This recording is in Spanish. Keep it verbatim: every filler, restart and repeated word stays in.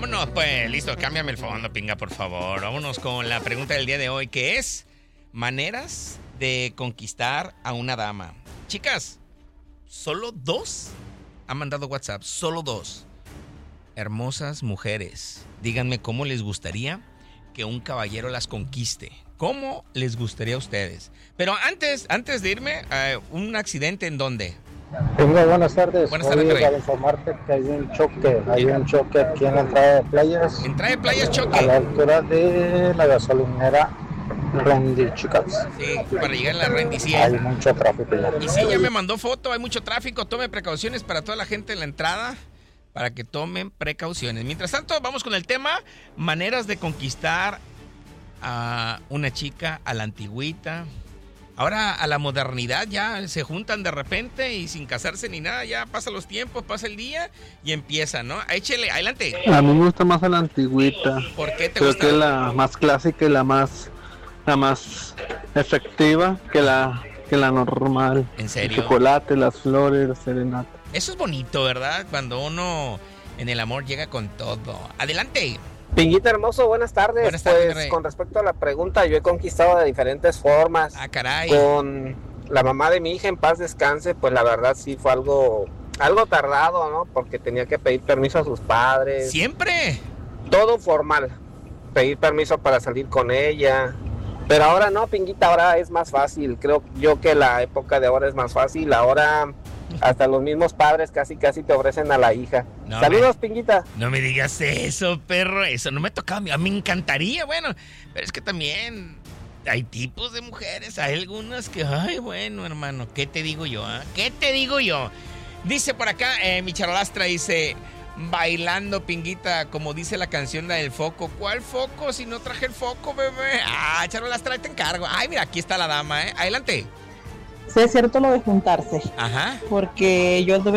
Vámonos, pues, listo, cámbiame el fondo, pinga, por favor. Vámonos con la pregunta del día de hoy, que es maneras de conquistar a una dama. Chicas, solo dos han mandado WhatsApp, solo dos. Hermosas mujeres, díganme cómo les gustaría que un caballero las conquiste. ¿Cómo les gustaría a ustedes? Pero antes, antes de irme, uh, ¿un accidente en dónde? Tengo buenas tardes. Buenas tardes, Oye, Rey. para informarte que hay un choque, hay un choque aquí en la entrada de playas. Entrada de playas, choque. A la altura de la gasolinera Randy, chicas. Sí, para llegar a la Randy, sí. Hay mucho tráfico ya. Y sí, ya me mandó foto, hay mucho tráfico, tome precauciones para toda la gente en la entrada, para que tomen precauciones. Mientras tanto, vamos con el tema, maneras de conquistar a una chica a la antigüita. Ahora a la modernidad ya se juntan de repente y sin casarse ni nada, ya pasa los tiempos, pasa el día y empieza, ¿no? Échele, adelante. A mí me gusta más a la antigüita. ¿Por qué te Creo gusta? que es la más clásica y la más la más efectiva que la que la normal. ¿En serio? El chocolate, las flores, la serenata. Eso es bonito, ¿verdad? Cuando uno en el amor llega con todo. Adelante. Pinguita hermoso, buenas tardes. Buenas tardes, pues Rey. con respecto a la pregunta, yo he conquistado de diferentes formas. Ah, caray. Con la mamá de mi hija, en paz descanse, pues la verdad sí fue algo algo tardado, ¿no? Porque tenía que pedir permiso a sus padres. ¿Siempre? Todo formal. Pedir permiso para salir con ella. Pero ahora no, Pinguita, ahora es más fácil. Creo yo que la época de ahora es más fácil. Ahora hasta los mismos padres casi casi te ofrecen a la hija. No, Saludos, me, Pinguita. No me digas eso, perro. Eso no me tocaba a mí. A mí me encantaría, bueno. Pero es que también hay tipos de mujeres. Hay algunas que, ay, bueno, hermano, ¿qué te digo yo? Eh? ¿Qué te digo yo? Dice por acá, eh, mi charolastra dice, bailando, Pinguita, como dice la canción la del foco. ¿Cuál foco? Si no traje el foco, bebé. Ah, charolastra, te encargo. Ay, mira, aquí está la dama, ¿eh? Adelante. Sí, es cierto lo de juntarse. Ajá. Porque yo anduve